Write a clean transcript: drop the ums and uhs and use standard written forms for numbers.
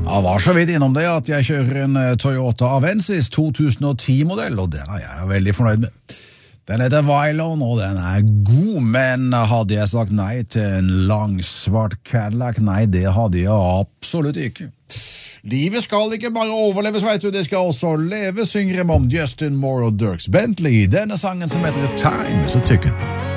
Jeg var så vidt innom det at jeg kjører en Toyota Avensis 2010-modell, og den er jeg veldig fornøyd med. Den heter Vylon, og den er god, men hadde jeg sagt nei til en lang, svart Cadillac? Nei, det hadde jeg absolutt ikke. Livet skal ikke bare overleves, vet du, det skal også leve, synger om Justin Moore og Dierks Bentley, denne sangen som heter Time, så tykken.